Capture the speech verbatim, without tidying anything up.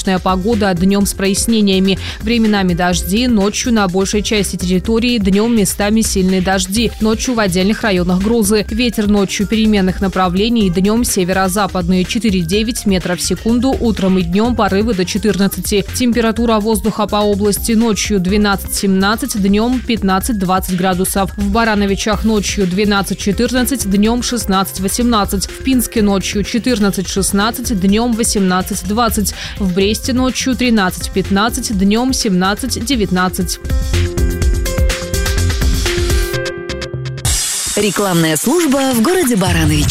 облачная погода, днем с прояснениями. Временами дожди, ночью на большей части территории, днем местами сильные дожди, ночью в отдельных районах грозы. Ветер ночью переменных направлений, днем северо-западные четыре-девять метров в секунду, утром и днем порывы до четырнадцати. Температура воздуха по области ночью двенадцать-семнадцать, днем пятнадцать-двадцать градусов. В Барановичах ночью двенадцать-четырнадцать, днем шестнадцать-восемнадцать. В Пинске ночью четырнадцать-шестнадцать, днем восемнадцать-двадцать. В Бресте ночью тринадцать-пятнадцать, днем семнадцать-девятнадцать. Рекламная служба в городе Барановичи.